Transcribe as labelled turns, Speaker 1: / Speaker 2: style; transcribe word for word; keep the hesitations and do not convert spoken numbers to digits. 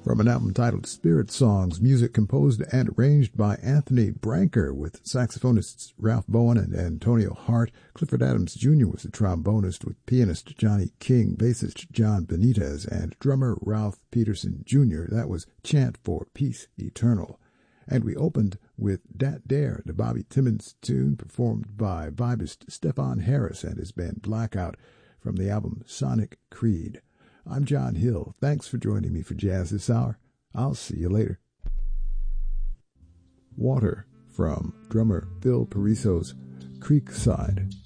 Speaker 1: from an album titled Spirit Songs, music composed and arranged by Anthony Branker with saxophonists Ralph Bowen and Antonio Hart. Clifford Adams Junior was the trombonist with pianist Johnny King, bassist John Benitez, and drummer Ralph Peterson Junior That was Chant for Peace Eternal. And we opened with Dat Dare, the Bobby Timmons tune performed by vibist Stefan Harris and his band Blackout from the album Sonic Creed. I'm John Hill. Thanks for joining me for Jazz this hour. I'll see you later. Water from drummer Phil Pariso's Creekside.